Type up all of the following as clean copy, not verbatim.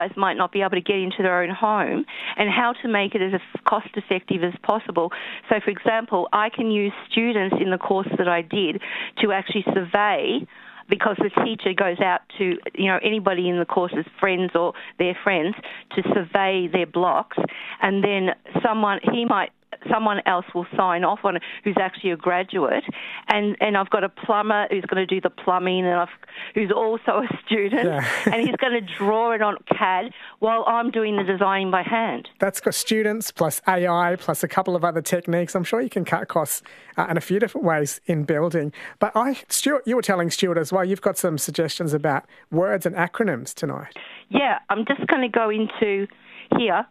might not be able to get into their own home, and how to make it as cost-effective as possible. So, for example, I can use students in the course that I did to actually survey, because the teacher goes out to, anybody in the course's friends or their friends to survey their blocks, and then someone else will sign off on it who's actually a graduate, and I've got a plumber who's going to do the plumbing, and who's also a student, and he's going to draw it on CAD while I'm doing the designing by hand. That's got students plus AI plus a couple of other techniques. I'm sure you can cut costs in a few different ways in building. But Stuart, you were telling Stuart as well, you've got some suggestions about words and acronyms tonight. Yeah, I'm just going to go into here.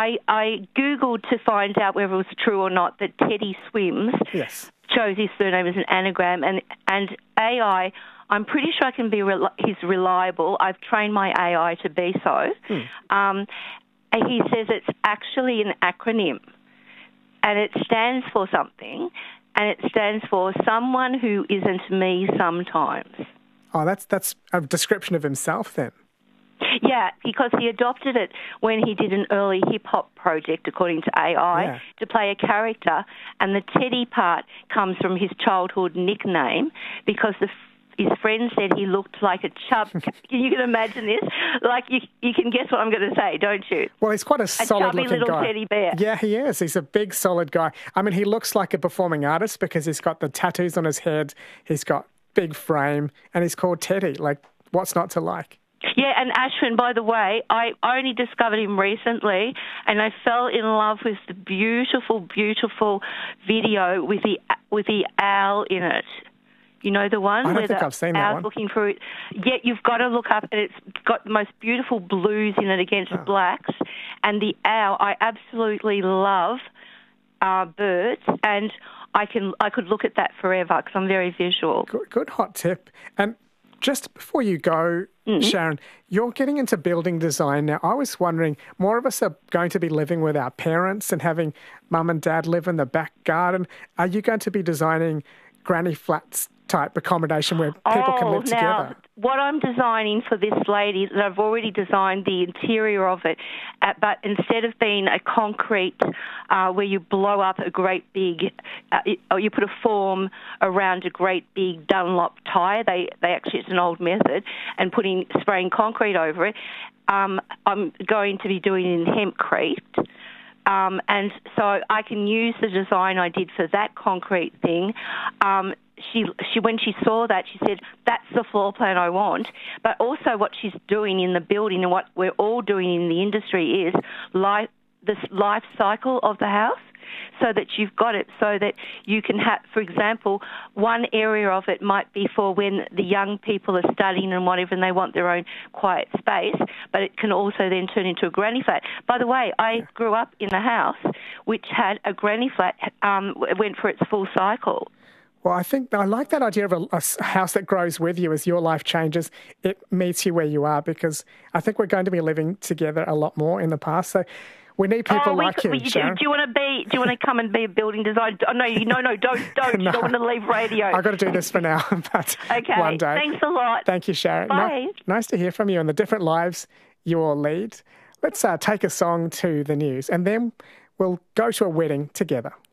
I Googled to find out whether it was true or not that Teddy Swims chose his surname as an anagram, and AI, I'm pretty sure I can be he's reliable. I've trained my AI to be so. And he says it's actually an acronym, and it stands for something, and it stands for someone who isn't me sometimes. Oh, that's a description of himself then. Yeah, because he adopted it when he did an early hip-hop project, according to AI, to play a character. And the Teddy part comes from his childhood nickname, because his friend said he looked like a chub. You can imagine this. Like, you can guess what I'm going to say, don't you? Well, he's quite a solid-looking guy. A chubby little teddy bear. Yeah, he is. He's a big, solid guy. I mean, he looks like a performing artist because he's got the tattoos on his head, he's got big frame, and he's called Teddy. Like, what's not to like? Yeah, and Ashwin, by the way, I only discovered him recently, and I fell in love with the beautiful, beautiful video with the owl in it. You know the one? I don't think I've seen that one. Looking through it. Yeah, you've got to look up, and it's got the most beautiful blues in it against blacks. And the owl, I absolutely love birds, and I could look at that forever because I'm very visual. Good hot tip. And just before you go, Sharon, you're getting into building design now. I was wondering, more of us are going to be living with our parents and having mum and dad live in the back garden. Are you going to be designing granny flats type accommodation where people can live together? What I'm designing for this lady, that I've already designed the interior of it, but instead of being a concrete where you blow up a great big, or you put a form around a great big Dunlop tyre, they actually, it's an old method, and spraying concrete over it, I'm going to be doing it in hempcrete. And so I can use the design I did for that concrete thing. She when she saw that, she said, that's the floor plan I want. But also what she's doing in the building, and what we're all doing in the industry, is this life cycle of the house, so that you've got it so that you can have, for example, one area of it might be for when the young people are studying and whatever, and they want their own quiet space, but it can also then turn into a granny flat. By the way, I grew up in a house which had a granny flat, went for its full cycle. Well, I like that idea of a house that grows with you as your life changes. It meets you where you are, because I think we're going to be living together a lot more in the past. So we need people like you, Sharon. Do you want to come and be a building designer? Oh, no, don't. No. You don't want to leave radio. I've got to do this for now, but one day. Thanks a lot. Thank you, Sharon. Bye. Nice to hear from you and the different lives you all lead. Let's take a song to the news, and then we'll go to a wedding together.